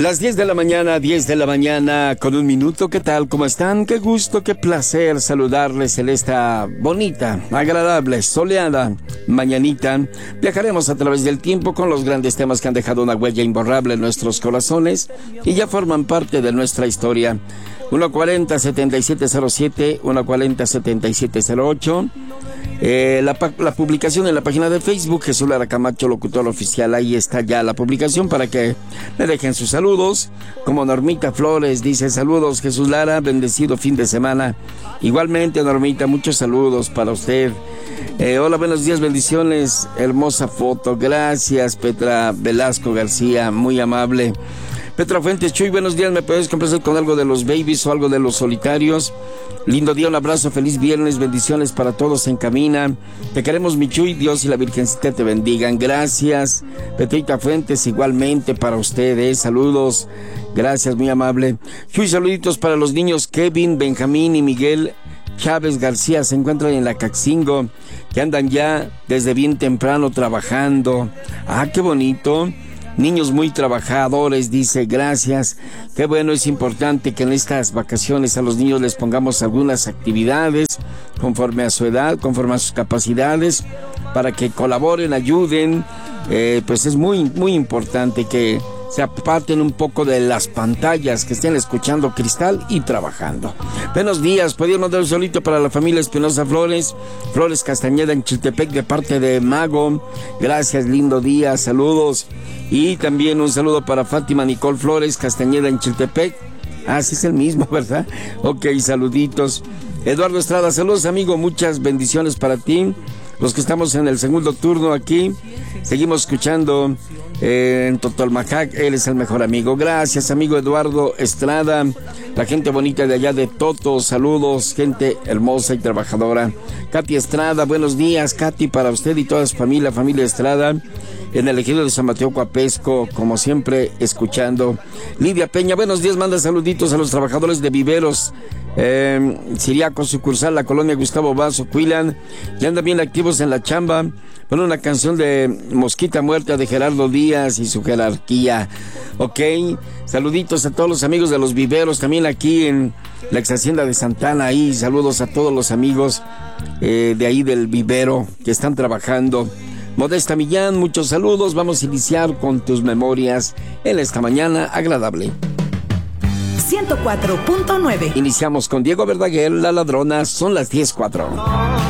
Las 10 de la mañana, 10 de la mañana con un minuto. ¿Qué tal? ¿Cómo están? Qué gusto, qué placer saludarles en esta bonita, agradable, soleada mañanita. Viajaremos a través del tiempo con los grandes temas que han dejado una huella imborrable en nuestros corazones y ya forman parte de nuestra historia. 140-7707, 140-7708. La publicación en la página de Facebook, Jesús Lara Camacho, locutor oficial. Ahí está ya la publicación para que le dejen sus saludos. Como Normita Flores dice: saludos Jesús Lara, bendecido fin de semana. Igualmente, Normita, muchos saludos para usted. Hola, buenos días, bendiciones, hermosa foto. Gracias, Petra Velasco García, muy amable. Petra Fuentes, Chuy, buenos días, ¿me puedes complacer con algo de los Babies o algo de los Solitarios? Lindo día, un abrazo, feliz viernes, bendiciones para todos en cabina. Te queremos, mi Chuy, Dios y la Virgencita te bendigan. Gracias, Petrita Fuentes, igualmente para ustedes, saludos, gracias, muy amable. Chuy, saluditos para los niños Kevin, Benjamín y Miguel Chávez García, se encuentran en la Caxingo, que andan ya desde bien temprano trabajando. Ah, qué bonito. Niños muy trabajadores, dice, gracias. Qué bueno, es importante que en estas vacaciones a los niños les pongamos algunas actividades conforme a su edad, conforme a sus capacidades, para que colaboren, ayuden. Pues es muy, muy importante que se aparten un poco de las pantallas, que estén escuchando Cristal y trabajando. Buenos días, podría mandar un solito para la familia Espinosa Flores Castañeda en Chiltepec de parte de Mago. Gracias, lindo día, saludos. Y también un saludo para Fátima Nicole Flores Castañeda en Chiltepec. Ah, sí es el mismo, ¿verdad? Ok, saluditos. Eduardo Estrada, saludos amigo, muchas bendiciones para ti. Los que estamos en el segundo turno aquí, seguimos escuchando en Totolmajac, él es el mejor amigo. Gracias, amigo Eduardo Estrada, la gente bonita de allá de Toto, saludos, gente hermosa y trabajadora. Katy Estrada, buenos días, Katy, para usted y toda su familia Estrada, en el ejido de San Mateo Coapesco, como siempre, escuchando. Lidia Peña, buenos días, manda saluditos a los trabajadores de Viveros Siriaco, sucursal, la colonia Gustavo Vaso, Cuilan, que andan bien activos en la chamba. Pone una canción de Mosquita Muerta de Gerardo Díaz y su jerarquía. Ok, saluditos a todos los amigos de los Viveros, también aquí en la ex hacienda de Santana. Ahí saludos a todos los amigos de ahí del vivero que están trabajando. Modesta Millán, muchos saludos. Vamos a iniciar con tus memorias en esta mañana agradable. 104.9. Iniciamos con Diego Verdaguer, La Ladrona, son las 10:04.